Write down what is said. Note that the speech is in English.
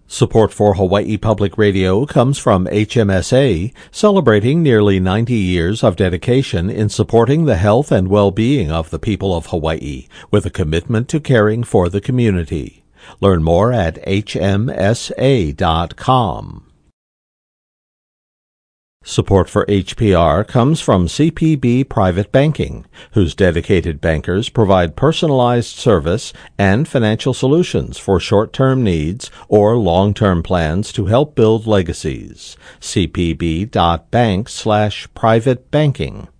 Support for Hawaii Public Radio comes from HMSA, celebrating nearly 90 years of dedication in supporting the health and well-being of the people of Hawaii, with a commitment to caring for the community. Learn more at hmsa.com. Support for HPR comes from CPB Private Banking, whose dedicated bankers provide personalized service and financial solutions for short-term needs or long-term plans to help build legacies. cpb.bank/private banking.